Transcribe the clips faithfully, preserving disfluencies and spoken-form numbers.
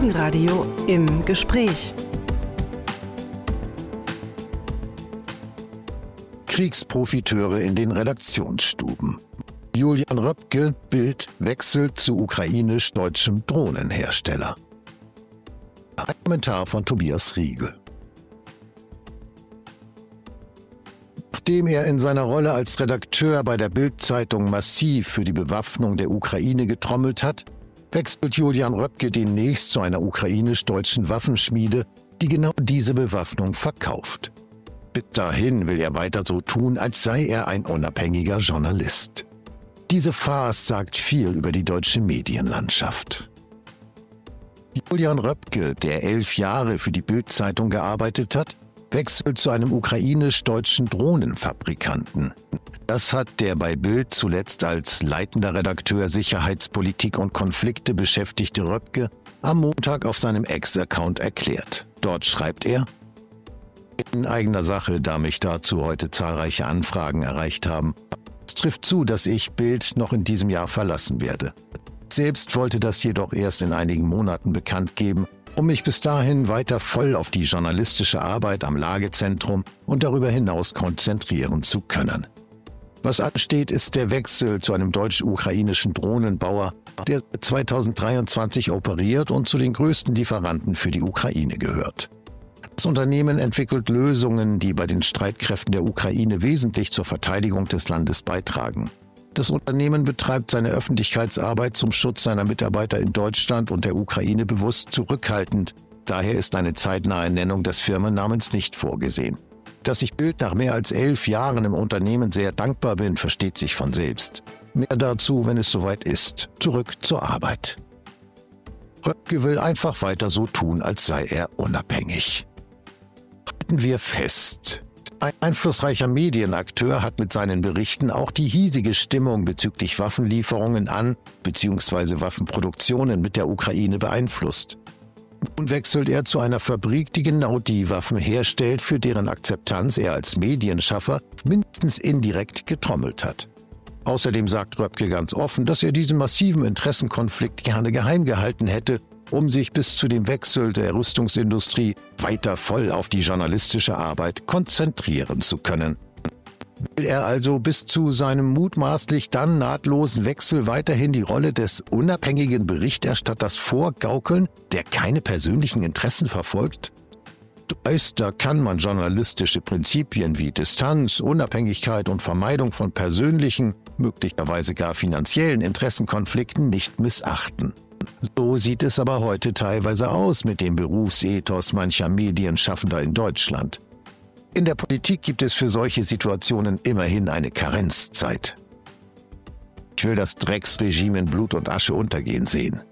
Gegenradio im Gespräch. Kriegsprofiteure in den Redaktionsstuben. Julian Röpke, Bild, wechselt zu ukrainisch-deutschem Drohnenhersteller. Ein Kommentar von Tobias Riegel. Nachdem er in seiner Rolle als Redakteur bei der Bild-Zeitung massiv für die Bewaffnung der Ukraine getrommelt hat, wechselt Julian Röpke demnächst zu einer ukrainisch-deutschen Waffenschmiede, die genau diese Bewaffnung verkauft. Bis dahin will er weiter so tun, als sei er ein unabhängiger Journalist. Diese Farce sagt viel über die deutsche Medienlandschaft. Julian Röpke, der elf Jahre für die Bild-Zeitung gearbeitet hat, wechselt zu einem ukrainisch-deutschen Drohnenfabrikanten. Das hat der bei Bild zuletzt als leitender Redakteur Sicherheitspolitik und Konflikte beschäftigte Röpke am Montag auf seinem Ex-Account erklärt. Dort schreibt er: In eigener Sache, da mich dazu heute zahlreiche Anfragen erreicht haben. Es trifft zu, dass ich Bild noch in diesem Jahr verlassen werde. Ich selbst wollte das jedoch erst in einigen Monaten bekannt geben, um mich bis dahin weiter voll auf die journalistische Arbeit am Lagezentrum und darüber hinaus konzentrieren zu können. Was ansteht, ist der Wechsel zu einem deutsch-ukrainischen Drohnenbauer, der zweitausenddreiundzwanzig operiert und zu den größten Lieferanten für die Ukraine gehört. Das Unternehmen entwickelt Lösungen, die bei den Streitkräften der Ukraine wesentlich zur Verteidigung des Landes beitragen. Das Unternehmen betreibt seine Öffentlichkeitsarbeit zum Schutz seiner Mitarbeiter in Deutschland und der Ukraine bewusst zurückhaltend. Daher ist eine zeitnahe Nennung des Firmennamens nicht vorgesehen. Dass ich Bild nach mehr als elf Jahren im Unternehmen sehr dankbar bin, versteht sich von selbst. Mehr dazu, wenn es soweit ist. Zurück zur Arbeit. Röpke will einfach weiter so tun, als sei er unabhängig. Halten wir fest: Ein einflussreicher Medienakteur hat mit seinen Berichten auch die hiesige Stimmung bezüglich Waffenlieferungen an bzw. Waffenproduktionen mit der Ukraine beeinflusst. Nun wechselt er zu einer Fabrik, die genau die Waffen herstellt, für deren Akzeptanz er als Medienschaffer mindestens indirekt getrommelt hat. Außerdem sagt Röpke ganz offen, dass er diesen massiven Interessenkonflikt gerne geheim gehalten hätte, um sich bis zu dem Wechsel der Rüstungsindustrie weiter voll auf die journalistische Arbeit konzentrieren zu können. Will er also bis zu seinem mutmaßlich dann nahtlosen Wechsel weiterhin die Rolle des unabhängigen Berichterstatters vorgaukeln, der keine persönlichen Interessen verfolgt? Dreist, da kann man journalistische Prinzipien wie Distanz, Unabhängigkeit und Vermeidung von persönlichen, möglicherweise gar finanziellen Interessenkonflikten nicht missachten. So sieht es aber heute teilweise aus mit dem Berufsethos mancher Medienschaffender in Deutschland. In der Politik gibt es für solche Situationen immerhin eine Karenzzeit. Ich will das Drecksregime in Blut und Asche untergehen sehen.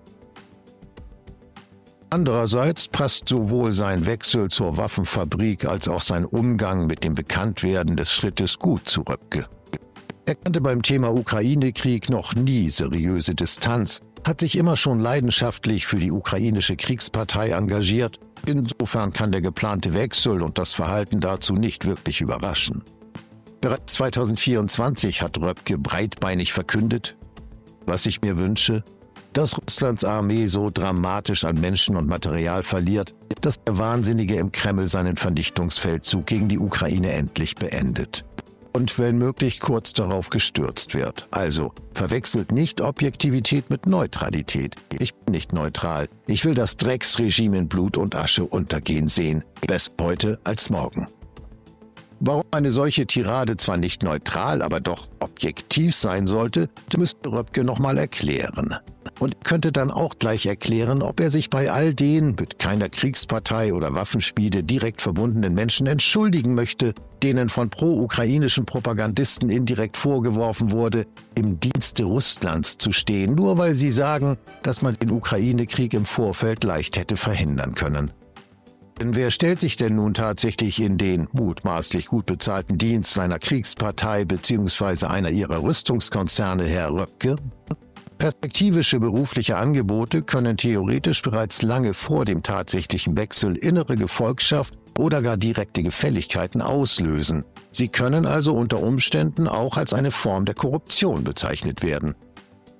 Andererseits passt sowohl sein Wechsel zur Waffenfabrik als auch sein Umgang mit dem Bekanntwerden des Schrittes gut zu Röpke. Er kannte beim Thema Ukraine-Krieg noch nie seriöse Distanz, hat sich immer schon leidenschaftlich für die ukrainische Kriegspartei engagiert. Insofern kann der geplante Wechsel und das Verhalten dazu nicht wirklich überraschen. Bereits zweitausendvierundzwanzig hat Röpke breitbeinig verkündet: Was ich mir wünsche, dass Russlands Armee so dramatisch an Menschen und Material verliert, dass der Wahnsinnige im Kreml seinen Vernichtungsfeldzug gegen die Ukraine endlich beendet. Und wenn möglich kurz darauf gestürzt wird. Also, verwechselt nicht Objektivität mit Neutralität. Ich bin nicht neutral. Ich will das Drecksregime in Blut und Asche untergehen sehen. Besser heute als morgen. Warum eine solche Tirade zwar nicht neutral, aber doch objektiv sein sollte, müsste Röpke nochmal erklären. Und könnte dann auch gleich erklären, ob er sich bei all den mit keiner Kriegspartei oder Waffenschmiede direkt verbundenen Menschen entschuldigen möchte, denen von pro-ukrainischen Propagandisten indirekt vorgeworfen wurde, im Dienste Russlands zu stehen, nur weil sie sagen, dass man den Ukraine-Krieg im Vorfeld leicht hätte verhindern können. Denn wer stellt sich denn nun tatsächlich in den mutmaßlich gut bezahlten Dienst einer Kriegspartei bzw. einer ihrer Rüstungskonzerne, Herr Röpke? Perspektivische berufliche Angebote können theoretisch bereits lange vor dem tatsächlichen Wechsel innere Gefolgschaft oder gar direkte Gefälligkeiten auslösen. Sie können also unter Umständen auch als eine Form der Korruption bezeichnet werden.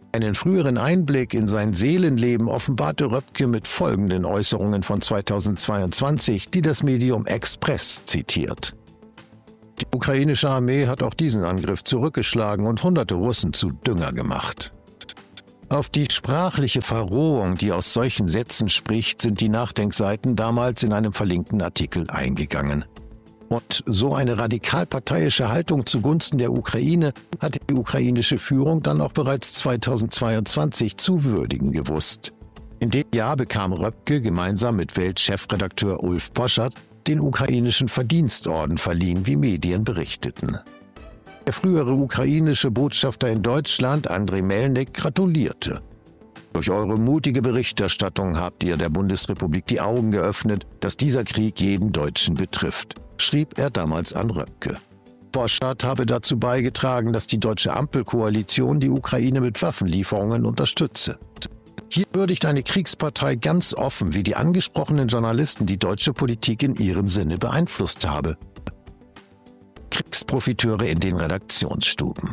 Einen früheren Einblick in sein Seelenleben offenbarte Röpke mit folgenden Äußerungen von zweitausendzweiundzwanzig, die das Medium Express zitiert. Die ukrainische Armee hat auch diesen Angriff zurückgeschlagen und hunderte Russen zu Dünger gemacht. Auf die sprachliche Verrohung, die aus solchen Sätzen spricht, sind die Nachdenkseiten damals in einem verlinkten Artikel eingegangen. Und so eine radikalparteiische Haltung zugunsten der Ukraine hatte die ukrainische Führung dann auch bereits zweitausendzweiundzwanzig zu würdigen gewusst. In dem Jahr bekam Röpke gemeinsam mit Welt-Chefredakteur Ulf Poschardt den ukrainischen Verdienstorden verliehen, wie Medien berichteten. Der frühere ukrainische Botschafter in Deutschland, Andrei Melnik, gratulierte. Durch eure mutige Berichterstattung habt ihr der Bundesrepublik die Augen geöffnet, dass dieser Krieg jeden Deutschen betrifft, schrieb er damals an Röpke. Poschardt habe dazu beigetragen, dass die deutsche Ampelkoalition die Ukraine mit Waffenlieferungen unterstütze. Hier würdigt eine Kriegspartei ganz offen, wie die angesprochenen Journalisten die deutsche Politik in ihrem Sinne beeinflusst habe. Kriegsprofiteure in den Redaktionsstuben.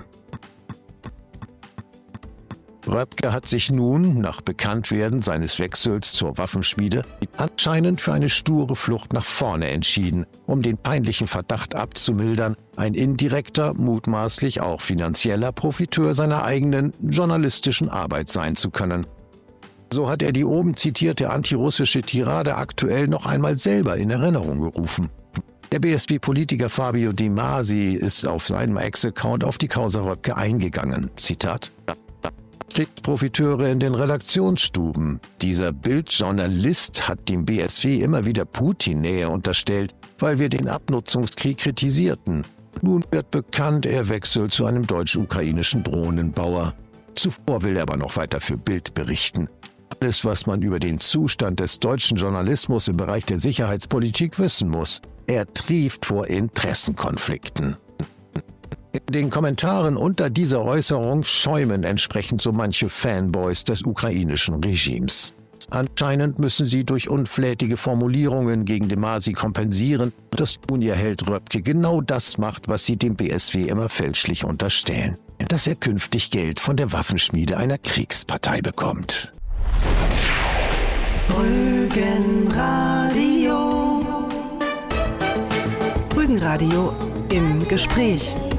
Röpke hat sich nun, nach Bekanntwerden seines Wechsels zur Waffenschmiede, anscheinend für eine sture Flucht nach vorne entschieden, um den peinlichen Verdacht abzumildern, ein indirekter, mutmaßlich auch finanzieller Profiteur seiner eigenen journalistischen Arbeit sein zu können. So hat er die oben zitierte antirussische Tirade aktuell noch einmal selber in Erinnerung gerufen. Der B S W-Politiker Fabio De Masi ist auf seinem Ex-Account auf die Causa Röpke eingegangen. Zitat: Kriegsprofiteure in den Redaktionsstuben. Dieser Bildjournalist hat dem B S W immer wieder Putin-Nähe unterstellt, weil wir den Abnutzungskrieg kritisierten. Nun wird bekannt, er wechselt zu einem deutsch-ukrainischen Drohnenbauer. Zuvor will er aber noch weiter für Bild berichten. Alles, was man über den Zustand des deutschen Journalismus im Bereich der Sicherheitspolitik wissen muss. Er trieft vor Interessenkonflikten. In den Kommentaren unter dieser Äußerung schäumen entsprechend so manche Fanboys des ukrainischen Regimes. Anscheinend müssen sie durch unflätige Formulierungen gegen De Masi kompensieren, dass nun ihr Held Röpke genau das macht, was sie dem B S W immer fälschlich unterstellen. Dass er künftig Geld von der Waffenschmiede einer Kriegspartei bekommt. Rügenradio. Rügenradio im Gespräch.